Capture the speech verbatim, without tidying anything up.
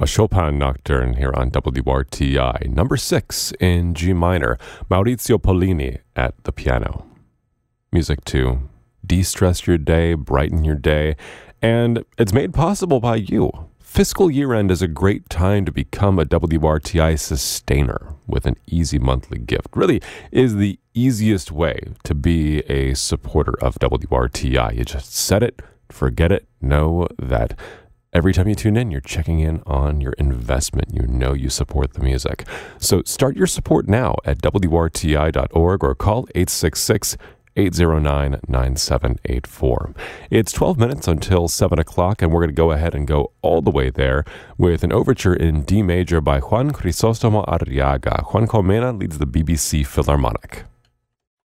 A Chopin Nocturne here on W R T I, number six in G minor, Maurizio Pollini at the piano. Music to de-stress your day, brighten your day, and it's made possible by you. Fiscal year end is a great time to become a W R T I sustainer with an easy monthly gift. Really is the easiest way to be a supporter of W R T I. You just set it, forget it, know that every time you tune in, you're checking in on your investment. You know you support the music. So start your support now at W R T I dot org or call eight six six, eight zero nine, nine seven eight four. It's twelve minutes until seven o'clock, and we're going to go ahead and go all the way there with an overture in D major by Juan Crisostomo Arriaga. Juan Colmena leads the B B C Philharmonic.